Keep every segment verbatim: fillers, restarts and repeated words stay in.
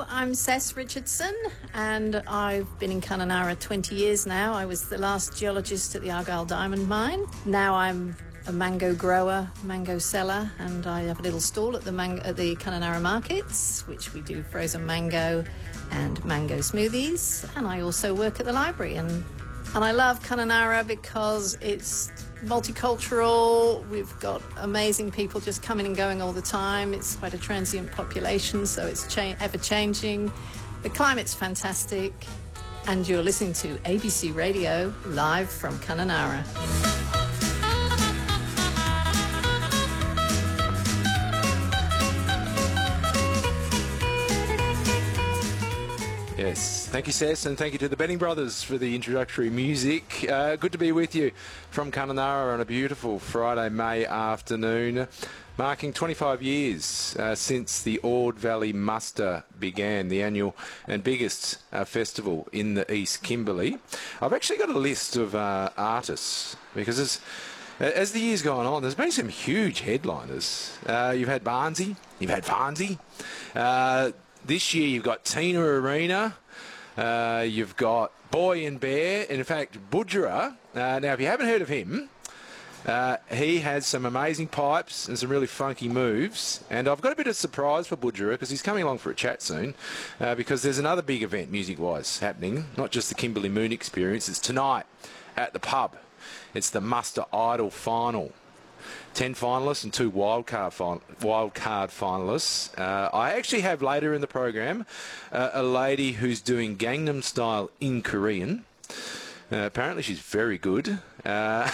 Hello, I'm Cess Richardson, and I've been in Kununurra twenty years now. I was the last geologist at the Argyle Diamond Mine. Now I'm a mango grower, mango seller, and I have a little stall at the, man- at the Kununurra markets, which we do frozen mango and mango smoothies. And I also work at the library, and and I love Kununurra because it's multicultural. We've got amazing people just coming and going all the time. It's quite a transient population, so it's cha- ever-changing. The climate's fantastic, and you're listening to A B C Radio live from Kununurra. Yes, thank you, Cess, and thank you to the Benning Brothers for the introductory music. Uh, good to be with you from Kununurra on a beautiful Friday, May afternoon, marking twenty-five years uh, since the Ord Valley Muster began, the annual and biggest uh, festival in the East Kimberley. I've actually got a list of uh, artists, because as, as the year's gone on, there's been some huge headliners. Uh, you've had Barnsey, you've had Farnsey. Uh, This year you've got Tina Arena, uh, you've got Boy and Bear, and in fact Budgerah. Uh, now if you haven't heard of him, uh, he has some amazing pipes and some really funky moves, and I've got a bit of surprise for Budgerah because he's coming along for a chat soon, uh, because there's another big event music-wise happening, not just the Kimberley Moon Experience. It's tonight at the pub. It's the Muster Idol Final. Ten finalists and two wildcard fin- wildcard finalists. Uh, I actually have later in the program uh, a lady who's doing Gangnam Style in Korean. Uh, apparently she's very good. Uh,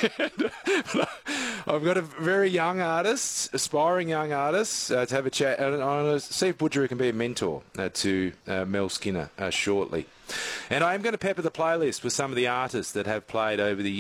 I've got a very young artist, aspiring young artist, uh, to have a chat. And I want to see if Budgerah can be a mentor uh, to uh, Mel Skinner uh, shortly. And I am going to pepper the playlist with some of the artists that have played over the